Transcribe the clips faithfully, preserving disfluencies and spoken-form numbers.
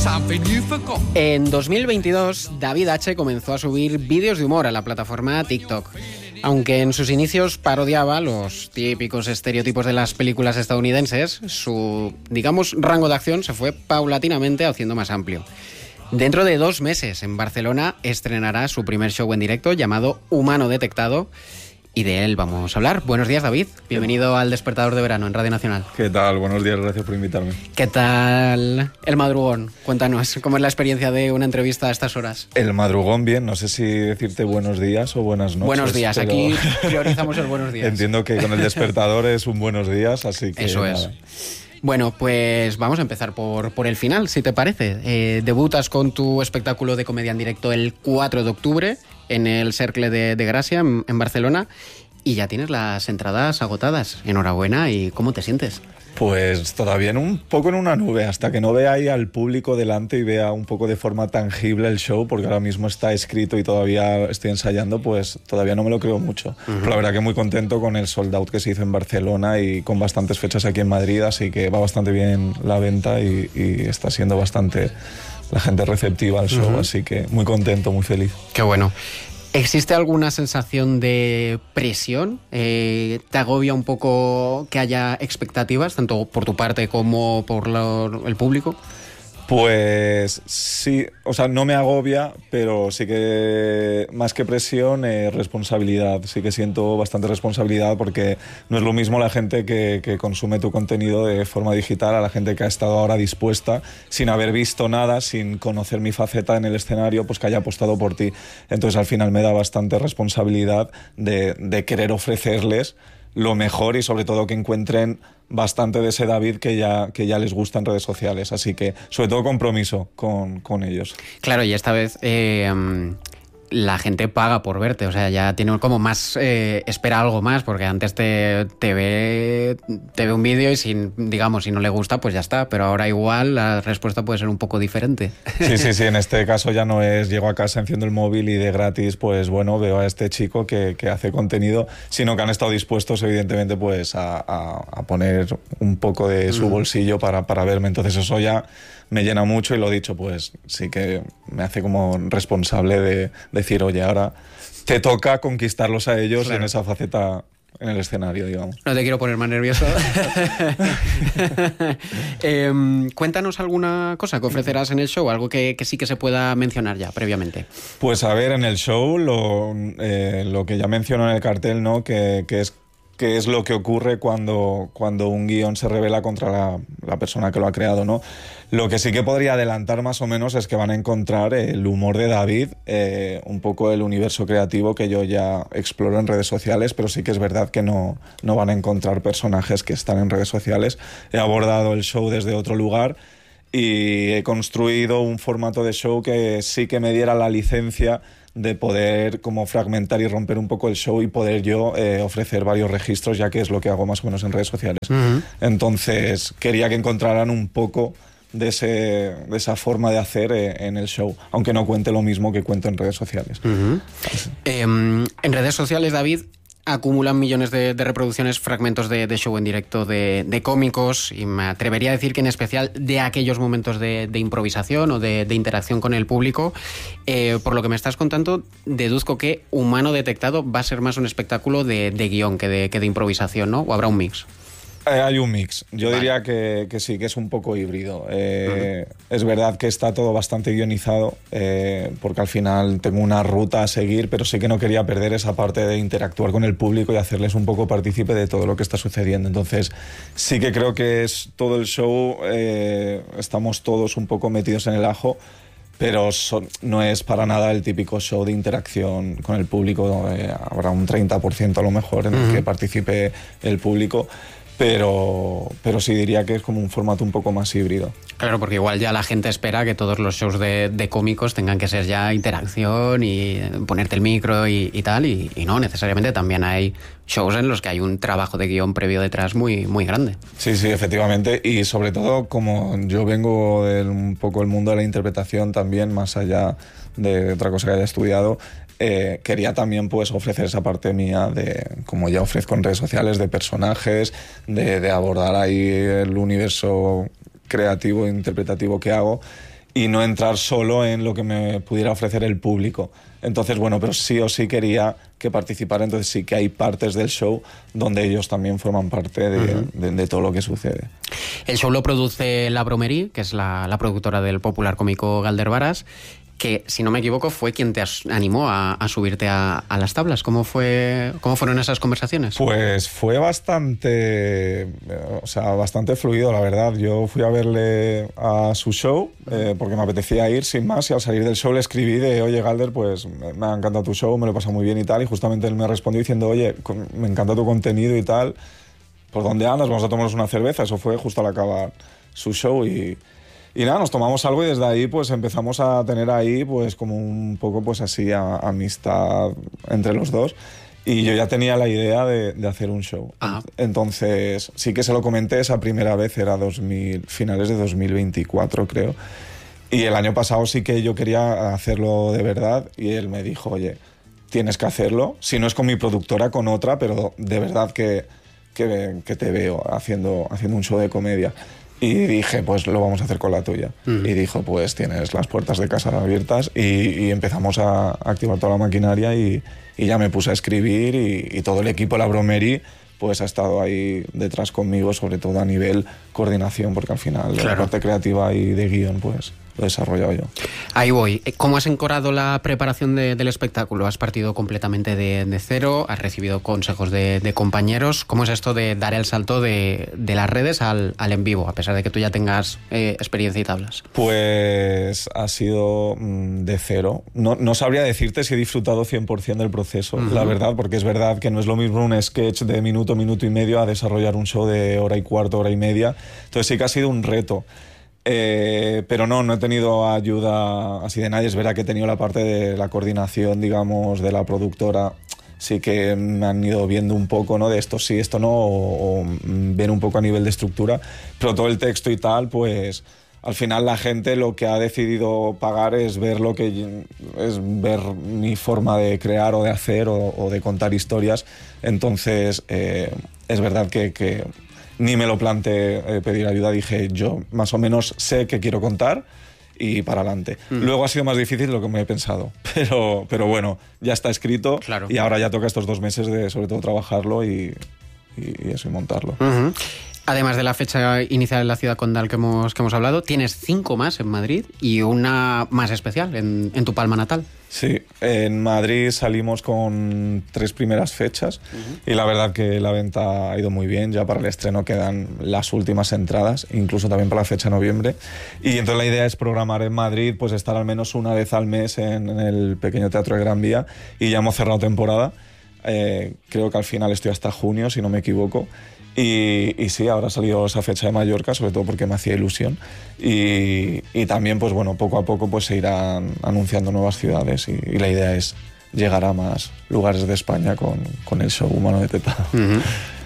En dos mil veintidós, David H. comenzó a subir vídeos de humor a la plataforma TikTok. Aunque en sus inicios parodiaba los típicos estereotipos de las películas estadounidenses, su, digamos, rango de acción se fue paulatinamente haciendo más amplio. Dentro de dos meses, en Barcelona, estrenará su primer show en directo llamado Humano Detectado, y de él vamos a hablar. Buenos días, David. Bienvenido al Despertador de Verano en Radio Nacional. ¿Qué tal? Buenos días, gracias por invitarme. ¿Qué tal el madrugón? Cuéntanos, ¿cómo es la experiencia de una entrevista a estas horas? El madrugón, bien. No sé si decirte buenos días o buenas noches. Buenos días, pero... aquí priorizamos el buenos días. Entiendo que con el despertador es un buenos días, así que... Eso es. Nada. Bueno, pues vamos a empezar por, por el final, si te parece. Eh, debutas con tu espectáculo de comedia en directo el cuatro de octubre en el Cercle de, de Gracia, en, en Barcelona, y ya tienes las entradas agotadas. Enhorabuena, ¿y cómo te sientes? Pues todavía en un poco en una nube, hasta que no vea ahí al público delante y vea un poco de forma tangible el show, porque ahora mismo está escrito y todavía estoy ensayando, pues todavía no me lo creo mucho. Uh-huh. Pero la verdad que muy contento con el sold out que se hizo en Barcelona y con bastantes fechas aquí en Madrid, así que va bastante bien la venta y, y está siendo bastante la gente receptiva al show, uh-huh. Así que muy contento, muy feliz. Qué bueno. ¿Existe alguna sensación de presión? Eh, ¿Te agobia un poco que haya expectativas, tanto por tu parte como por lo, el público? Pues sí, o sea, no me agobia, pero sí que más que presión, eh, responsabilidad. Sí que siento bastante responsabilidad porque no es lo mismo la gente que, que consume tu contenido de forma digital a la gente que ha estado ahora dispuesta, sin haber visto nada, sin conocer mi faceta en el escenario, pues que haya apostado por ti. Entonces al final me da bastante responsabilidad de, de querer ofrecerles lo mejor y sobre todo que encuentren bastante de ese David que ya, que ya les gusta en redes sociales. Así que, sobre todo, compromiso con, con ellos. Claro, y esta vez eh, la gente paga por verte. O sea, ya tiene como más... Eh, espera algo más, porque antes te, te, ve, te ve un vídeo y, si, digamos, si no le gusta, pues ya está. Pero ahora igual la respuesta puede ser un poco diferente. Sí, sí, sí. En este caso ya no es llego a casa, enciendo el móvil y de gratis, pues bueno, veo a este chico que, que hace contenido, sino que han estado dispuestos, evidentemente, pues a, a, a poner un poco de su bolsillo para, para verme. Entonces eso ya me llena mucho y lo dicho, pues sí que me hace como responsable de decir, oye, ahora te toca conquistarlos a ellos, claro, en esa faceta en el escenario, digamos. No te quiero poner más nervioso. eh, cuéntanos alguna cosa que ofrecerás en el show, algo que, que sí que se pueda mencionar ya previamente. Pues a ver, en el show lo, eh, lo que ya menciono en el cartel, ¿no? Que, que es qué es lo que ocurre cuando, cuando un guión se revela contra la, la persona que lo ha creado, ¿no? Lo que sí que podría adelantar más o menos es que van a encontrar el humor de David, eh, un poco el universo creativo que yo ya exploro en redes sociales, pero sí que es verdad que no, no van a encontrar personajes que están en redes sociales. He abordado el show desde otro lugar y he construido un formato de show que sí que me diera la licencia de poder como fragmentar y romper un poco el show y poder yo eh, ofrecer varios registros, ya que es lo que hago más o menos en redes sociales. Uh-huh. Entonces quería que encontraran un poco de, ese, de esa forma de hacer eh, en el show, aunque no cuente lo mismo que cuento en redes sociales. Uh-huh. eh, en redes sociales, David, acumulan millones de, de reproducciones fragmentos de, de show en directo de, de cómicos, y me atrevería a decir que en especial de aquellos momentos de, de improvisación o de, de interacción con el público. Eh, por lo que me estás contando, deduzco que Humano Detectado va a ser más un espectáculo de, de guión que de, que de improvisación, ¿no? ¿O habrá un mix? Eh, hay un mix. Yo vale. diría que, que sí, que es un poco híbrido. Eh, uh-huh. Es verdad que está todo bastante guionizado, eh, porque al final tengo una ruta a seguir, pero sí que no quería perder esa parte de interactuar con el público y hacerles un poco partícipe de todo lo que está sucediendo. Entonces sí que creo que es todo el show, eh, estamos todos un poco metidos en el ajo, pero son, no es para nada el típico show de interacción con el público. Eh, habrá un treinta por ciento a lo mejor en uh-huh. el que participe el público. Pero, pero sí diría que es como un formato un poco más híbrido. Claro, porque igual ya la gente espera que todos los shows de, de cómicos tengan que ser ya interacción y ponerte el micro y, y tal, y, y no, necesariamente también hay shows en los que hay un trabajo de guión previo detrás muy, muy grande. Sí, sí, efectivamente, y sobre todo como yo vengo de un poco el mundo de la interpretación también, más allá de otra cosa que haya estudiado, Eh, quería también pues ofrecer esa parte mía de, como ya ofrezco en redes sociales, de personajes, de, de abordar ahí el universo creativo e interpretativo que hago, y no entrar solo en lo que me pudiera ofrecer el público. Entonces, bueno, pero sí o sí quería que participara, entonces sí que hay partes del show donde ellos también forman parte de, uh-huh. de, de todo lo que sucede. El show lo produce La Bromerie, que es la, la productora del popular cómico Galder Varas, que, si no me equivoco, fue quien te animó a, a subirte a, a las tablas. ¿Cómo fue, cómo fueron esas conversaciones? Pues fue bastante, o sea, bastante fluido, la verdad. Yo fui a verle a su show eh, porque me apetecía ir, sin más, y al salir del show le escribí de, oye, Galder, pues me ha encantado tu show, me lo he pasado muy bien y tal, y justamente él me respondió diciendo, oye, me encanta tu contenido y tal, ¿por dónde andas? Vamos a tomarnos una cerveza. Eso fue justo al acabar su show y... Y nada, nos tomamos algo y desde ahí pues empezamos a tener ahí pues como un poco pues así a, amistad entre los dos. Y yo ya tenía la idea de, de hacer un show. Ah. Entonces sí que se lo comenté esa primera vez, era dos mil, finales de dos mil veinticuatro creo. Y el año pasado sí que yo quería hacerlo de verdad y él me dijo, oye, tienes que hacerlo. Si no es con mi productora, con otra, pero de verdad que, que, que te veo haciendo, haciendo un show de comedia. Y dije, pues lo vamos a hacer con la tuya. Mm. Y dijo, pues tienes las puertas de casa abiertas. Y, y empezamos a activar toda la maquinaria y, y ya me puse a escribir y, y todo el equipo de La Bromerie pues ha estado ahí detrás conmigo, sobre todo a nivel coordinación, porque al final claro. la parte creativa y de guión pues lo he desarrollado yo. Ahí voy. ¿Cómo has encorado la preparación de, del espectáculo? ¿Has partido completamente de, de cero? ¿Has recibido consejos de, de compañeros? ¿Cómo es esto de dar el salto de, de las redes al, al en vivo, a pesar de que tú ya tengas eh, experiencia y tablas? Pues ha sido mmm, de cero. No, no sabría decirte si he disfrutado cien por ciento del proceso, uh-huh. la verdad, porque es verdad que no es lo mismo un sketch de minuto, minuto y medio a desarrollar un show de hora y cuarto, hora y media. Entonces sí que ha sido un reto. Eh, pero no, no he tenido ayuda así de nadie. Es verdad que he tenido la parte de la coordinación, digamos, de la productora. Sí que me han ido viendo un poco, ¿no? De esto sí, esto no, o, o ven un poco a nivel de estructura. Pero todo el texto y tal, pues al final la gente lo que ha decidido pagar es ver lo que es ver mi forma de crear o de hacer o, o de contar historias. Entonces eh, es verdad que, que ni me lo planteé eh, pedir ayuda. Dije, yo más o menos sé qué quiero contar y para adelante. Mm. Luego ha sido más difícil de lo que me he pensado, pero, pero bueno, ya está escrito. Claro. Y ahora ya toca estos dos meses de sobre todo trabajarlo y, y, y eso, y montarlo. Uh-huh. Además de la fecha inicial en la ciudad condal que hemos, que hemos hablado, tienes cinco más en Madrid y una más especial en, en tu Palma natal. Sí, en Madrid salimos con tres primeras fechas uh-huh. y la verdad que la venta ha ido muy bien. Ya para el estreno quedan las últimas entradas, incluso también para la fecha de noviembre. Y entonces la idea es programar en Madrid, pues estar al menos una vez al mes en, en el pequeño Teatro de Gran Vía, y ya hemos cerrado temporada. Eh, creo que al final estoy hasta junio, si no me equivoco. Y, y sí, ahora ha salido esa fecha de Mallorca, sobre todo porque me hacía ilusión. Y, y también, pues bueno, poco a poco pues se irán anunciando nuevas ciudades y, y la idea es llegar a más lugares de España con, con el show Humano de Teta. Uh-huh.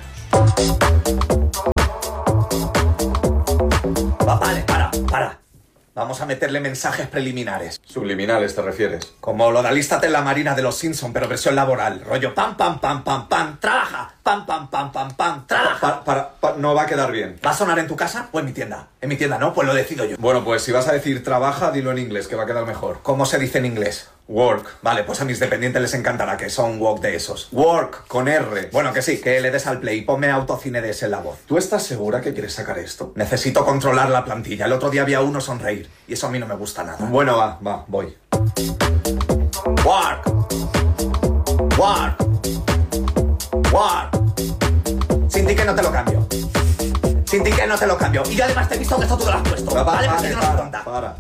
Va, vale, para, para. Vamos a meterle mensajes preliminares. ¿Subliminales te refieres? Como lo de Alístate en la Marina de los Simpson, pero versión laboral. Rollo pam, pam, pam, pam, pam, trabaja. Pam, pam, pam, pam, pam, trabaja. Para, para, para, no va a quedar bien. ¿Va a sonar en tu casa o en mi tienda? En mi tienda, ¿no? Pues lo decido yo. Bueno, pues si vas a decir trabaja, dilo en inglés, que va a quedar mejor. ¿Cómo se dice en inglés? Work. Vale, pues a mis dependientes les encantará que son walk de esos. Work, con R. Bueno, que sí, que le des al play y ponme autocine de ese en la voz. ¿Tú estás segura que quieres sacar esto? Necesito controlar la plantilla. El otro día había uno sonreír y eso a mí no me gusta nada. Bueno, va, va, voy. Work. Work. Work. Sin ti que no te lo cambio. Sin ti que no te lo cambio. Y yo además te he visto que esto tú te lo has puesto. Va, ¿vale? Vale, no para, para, para.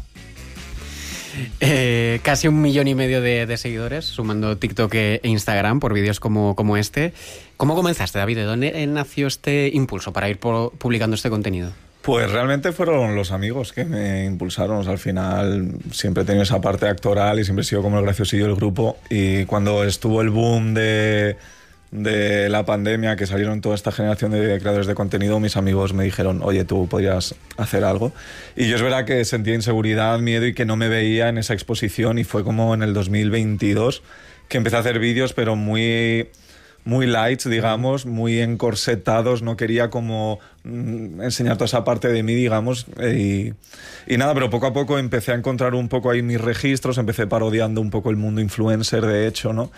Eh, casi un millón y medio de, de seguidores, sumando TikTok e Instagram por vídeos como, como este. ¿Cómo comenzaste, David? ¿De dónde nació este impulso para ir por, publicando este contenido? Pues realmente fueron los amigos que me impulsaron. O sea, al final siempre he tenido esa parte actoral y siempre he sido como el graciosillo del grupo. Y cuando estuvo el boom de, de la pandemia, que salieron toda esta generación de creadores de contenido, mis amigos me dijeron, oye, tú podrías hacer algo. Y yo es verdad que sentía inseguridad, miedo y que no me veía en esa exposición. Y fue como en el dos mil veintidós que empecé a hacer vídeos, pero muy... muy lights, digamos, muy encorsetados, no quería como mm, enseñar toda esa parte de mí, digamos, y, y nada, pero poco a poco empecé a encontrar un poco ahí mis registros, empecé parodiando un poco el mundo influencer, de hecho, ¿no?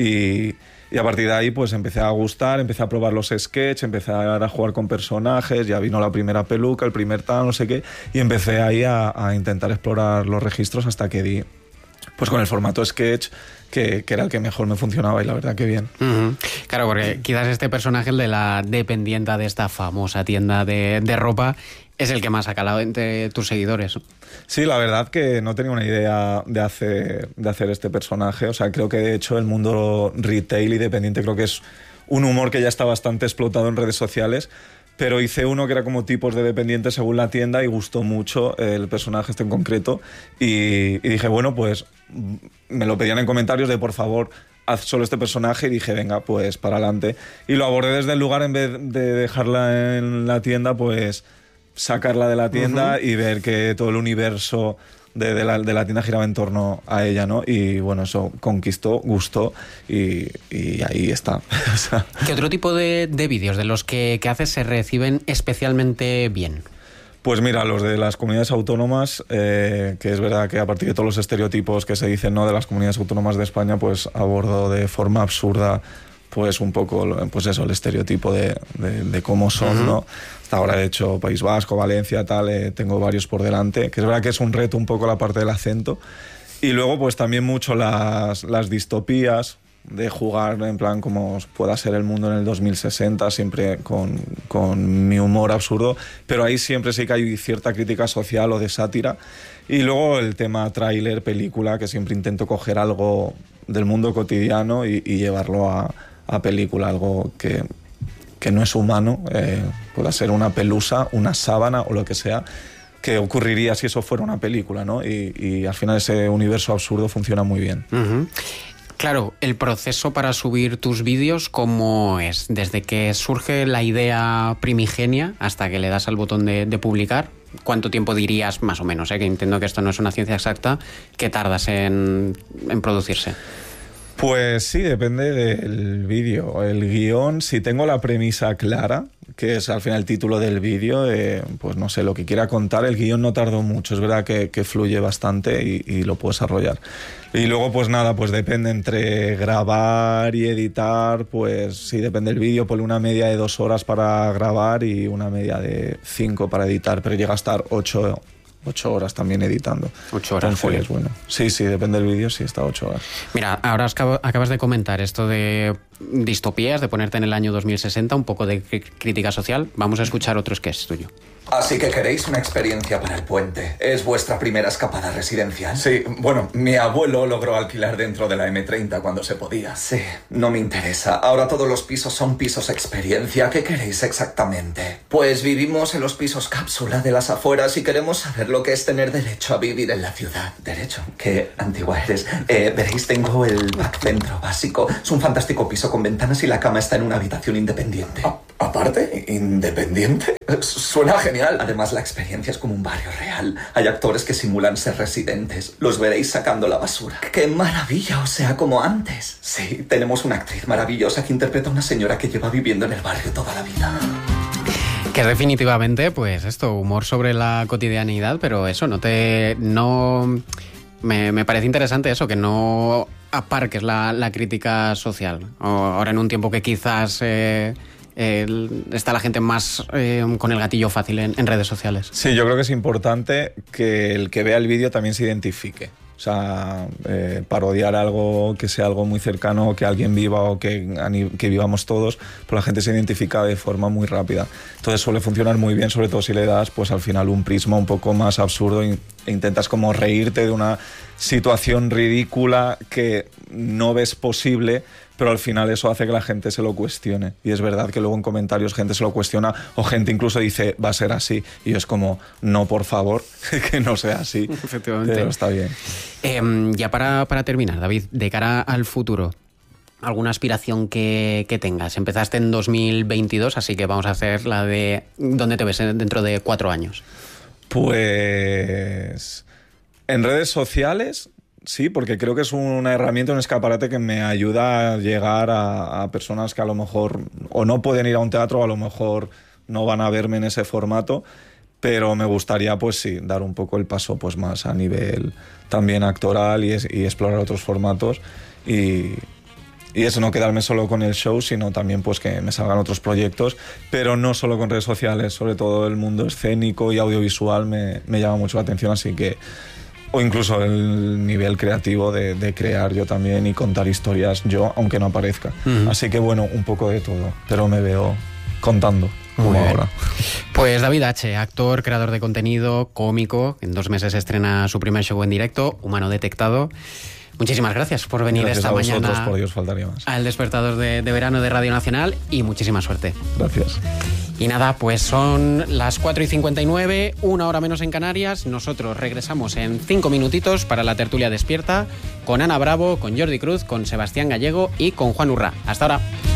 Y, y a partir de ahí pues empecé a gustar, empecé a probar los sketches, empecé a jugar con personajes, ya vino la primera peluca, el primer tal, no sé qué, y empecé ahí a, a intentar explorar los registros hasta que di pues con el formato sketch, que, que era el que mejor me funcionaba, y la verdad que bien. Uh-huh. Claro, porque quizás este personaje, el de la dependienta de esta famosa tienda de, de ropa, es el que más ha calado entre tus seguidores. Sí, la verdad que no tenía una idea de hacer, de hacer este personaje. O sea, creo que de hecho el mundo retail y dependiente creo que es un humor que ya está bastante explotado en redes sociales, pero hice uno que era como tipos de dependientes según la tienda y gustó mucho el personaje este en concreto, y, y dije, bueno, pues me lo pedían en comentarios de por favor haz solo este personaje, y dije, venga, pues para adelante, y lo abordé desde el lugar, en vez de dejarla en la tienda, pues sacarla de la tienda uh-huh. y ver que todo el universo de, de, la, de la tienda giraba en torno a ella, ¿no? Y bueno, eso conquistó, gustó, y, y ahí está. O sea, ¿qué otro tipo de, de vídeos de los que, que haces se reciben especialmente bien? Pues mira, los de las comunidades autónomas, eh, que es verdad que a partir de todos los estereotipos que se dicen, ¿no?, de las comunidades autónomas de España, pues abordo de forma absurda pues un poco, pues eso, el estereotipo de, de, de cómo son, uh-huh. ¿no? Hasta ahora he hecho País Vasco, Valencia, tal, eh, tengo varios por delante, que es verdad que es un reto un poco la parte del acento. Y luego pues también mucho las, las distopías, de jugar en plan como pueda ser el mundo en el dos mil sesenta, siempre con, con mi humor absurdo, pero ahí siempre sí que hay cierta crítica social o de sátira. Y luego el tema tráiler, película, que siempre intento coger algo del mundo cotidiano y, y llevarlo a, a película, algo que, que no es humano, eh, pueda ser una pelusa, una sábana o lo que sea, que ocurriría si eso fuera una película, ¿no? Y, y al final ese universo absurdo funciona muy bien. Uh-huh. Claro, el proceso para subir tus vídeos, ¿cómo es? Desde que surge la idea primigenia hasta que le das al botón de, de publicar, ¿cuánto tiempo dirías, más o menos, eh? Que entiendo que esto no es una ciencia exacta, que tardas en, en producirse? Pues sí, depende del vídeo. El guión, si tengo la premisa clara, que es al final el título del vídeo, eh, pues no sé, lo que quiera contar, el guión no tardó mucho, es verdad que, que fluye bastante y, y lo puedo desarrollar. Y luego pues nada, pues depende entre grabar y editar, pues sí, depende del vídeo, ponle una media de dos horas para grabar y una media de cinco para editar, pero llega a estar ocho Ocho horas también editando. Ocho horas. Entonces, bueno, sí, sí, depende del vídeo, sí está ocho horas. Mira, ahora acabas de comentar esto de distopías, de ponerte en el año dos mil sesenta, un poco de crítica social. Vamos a escuchar otro sketch tuyo. Así que queréis una experiencia para el puente. ¿Es vuestra primera escapada residencial? Sí, bueno, mi abuelo logró alquilar dentro de la eme treinta cuando se podía. Sí, no me interesa. Ahora todos los pisos son pisos experiencia. ¿Qué queréis exactamente? Pues vivimos en los pisos cápsula de las afueras y queremos saber lo que es tener derecho a vivir en la ciudad. ¿Derecho? Qué antigua eres. Eh, veréis, tengo el back centro básico. Es un fantástico piso con ventanas y la cama está en una habitación independiente. ¿A- ¿Aparte? ¿Independiente? Suena genial. Además, la experiencia es como un barrio real. Hay actores que simulan ser residentes. Los veréis sacando la basura. ¡Qué maravilla! O sea, como antes. Sí, tenemos una actriz maravillosa que interpreta a una señora que lleva viviendo en el barrio toda la vida. Que definitivamente, pues esto, humor sobre la cotidianidad, pero eso, no te... no me, me parece interesante eso, que no aparques la, la crítica social. O ahora en un tiempo que quizás... Eh, Eh, está la gente más eh, con el gatillo fácil en, en redes sociales. Sí, yo creo que es importante que el que vea el vídeo también se identifique. O sea, eh, parodiar algo que sea algo muy cercano, que alguien viva o que, que vivamos todos, pues la gente se identifica de forma muy rápida. Entonces suele funcionar muy bien, sobre todo si le das pues al final un prisma un poco más absurdo e intentas como reírte de una situación ridícula que no ves posible, pero al final eso hace que la gente se lo cuestione. Y es verdad que luego en comentarios gente se lo cuestiona o gente incluso dice, va a ser así. Y yo es como, no, por favor, que no sea así. Efectivamente. Pero está bien. Eh, ya para, para terminar, David, de cara al futuro, ¿alguna aspiración que, que tengas? Empezaste en dos mil veintidós, así que vamos a hacer la de ¿dónde te ves dentro de cuatro años? Pues en redes sociales sí, porque creo que es una herramienta, un escaparate que me ayuda a llegar a, a personas que a lo mejor o no pueden ir a un teatro o a lo mejor no van a verme en ese formato, pero me gustaría, pues sí, dar un poco el paso pues más a nivel también actoral y, es, y explorar otros formatos y, y eso, no quedarme solo con el show, sino también pues que me salgan otros proyectos, pero no solo con redes sociales, sobre todo el mundo escénico y audiovisual me, me llama mucho la atención, así que o incluso el nivel creativo de, de crear yo también y contar historias yo, aunque no aparezca. Uh-huh. Así que bueno, un poco de todo, pero me veo contando. Como ahora. Pues David H., actor, creador de contenido, cómico, en dos meses estrena su primer show en directo, Humano Detectado. Muchísimas gracias por venir gracias esta a vosotros, mañana por Dios, faltaría más. al Despertador de, de Verano de Radio Nacional y muchísima suerte. Gracias. Y nada, pues son las cuatro y cincuenta y nueve, una hora menos en Canarias. Nosotros regresamos en cinco minutitos para la tertulia despierta con Ana Bravo, con Jordi Cruz, con Sebastián Gallego y con Juan Urra. Hasta ahora.